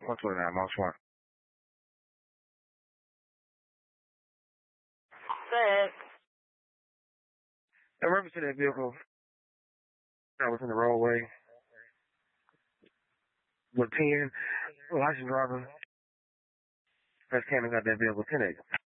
129, Mark Smart. Sad. In reference to that vehicle that was in the roadway with 10 licensed drivers that came and got that vehicle 10